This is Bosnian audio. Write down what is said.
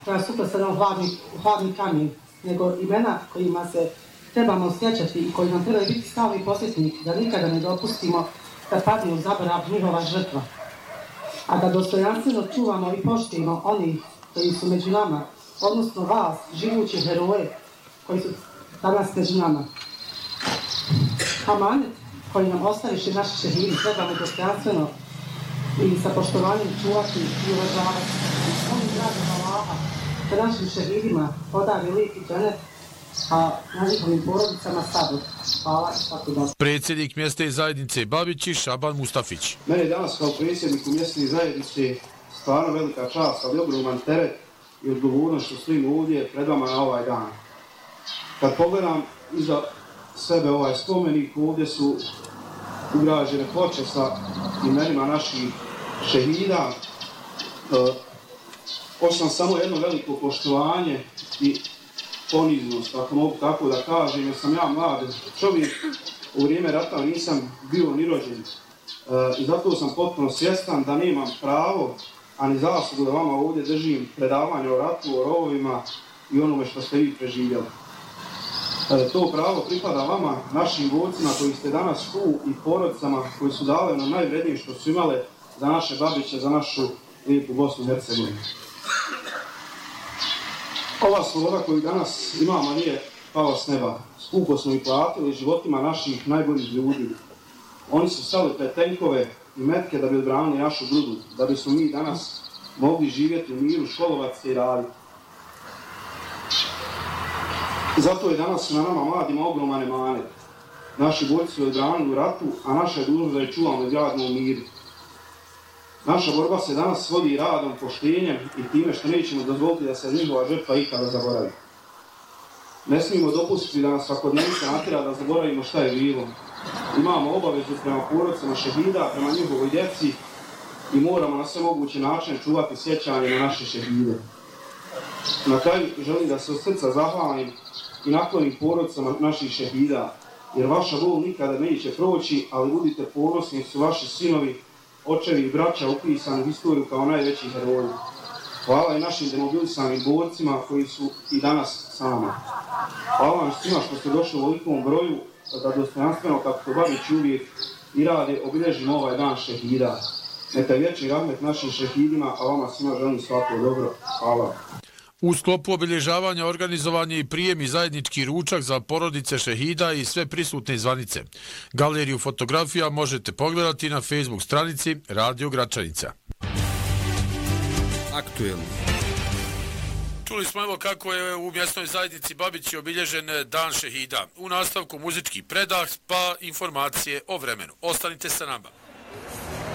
koja su upravo hladni kamen, nego imena kojima se trebamo osjećati i koji nam trebaju biti stalni posjetnik, da nikada ne dopustimo da padne u zaborav njihova žrtva. A da dostojanstveno čuvamo i poštujemo oni koji su među nama, odnosno vas, živući heroje, koji su danas među nama. Amanet koji nam ostaviše naši šehidi trebamo dostojanstveno i sa poštovanjem čuvati i uvažavati. Oni dragom Allaha da našim šehidima podari lijep i dženet, a na njihovim porodicama sabor. Hvala i svaki dan. Predsjednik mjesne zajednice Babići Šaban Mustafić. Mene danas kao predsjedniku mjesne zajednice stvarno velika čast, ali ogroman teret i odgovornost što stojim ovdje pred vama na ovaj dan. Kad pogledam iza sebe ovaj spomenik, ovdje su ugrađene ploče sa imenima naših šehida. Osam samo jedno veliko poštovanje i poniznost, ako mogu tako da kažem, jer sam ja mlad čovjek, u vrijeme rata nisam bio ni rođen. I zato sam potpuno svjestan da nemam pravo, ani zaslugu da vama ovdje držim predavanje o ratu, o rovovima i onome što ste vi preživjeli. To pravo pripada vama, našim borcima koji ste danas tu i porodicama koji su dali nam najvrednije što su imale za naše babiće, za našu lijepu Bosnu i Hercegovinu. Ova sloboda koju danas imamo nije pala s neba. Skupo smo i platili životima naših najboljih ljudi. Oni su stali pred tenkove i metke da bi odbranili našu grudu, da bi smo mi danas mogli živjeti u miru, školovati se i raditi. Zato je danas na nama mladima ogroman emanet. Naši borci su odbranili u ratu, a naša je dužnost da je čuvamo i gradimo u miru. Naša borba se danas vodi radom, poštenjem i time što nećemo dozvoliti da se njihova žrtva ikada zaboravi. Ne smijemo dopustiti da nas svakodnevnica natjera da zaboravimo šta je bilo. Imamo obavezu prema porodicama šehida, prema njihovoj djeci i moramo na sve moguće načine čuvati sjećanje na naše šehide. Na kraju želim da se od srca zahvalim i naklonim porodicama naših šehida, jer vaša bol nikada neće proći, ali budite ponosni su vaši sinovi, očevi i braća upisani u historiju kao najveći heroji. Hvala i našim demobilisanim borcima koji su i danas s nama. Hvala vam svima što ste došli u ovolikom broju, da dostojanstveno, kako to Babić uvijek i rade, obilježimo ovaj dan šehida. Neka je vječni rahmet našim šehidima, a vama svima želim svako dobro. Hvala. U sklopu obilježavanja organizovan je i prijem i zajednički ručak za porodice šehida i sve prisutne zvanice. Galeriju fotografija možete pogledati na Facebook stranici Radio Gračanica. Aktuelno. Čuli smo evo kako je u mjesnoj zajednici Babići obilježen Dan šehida. U nastavku muzički predah pa informacije o vremenu. Ostanite sa nama.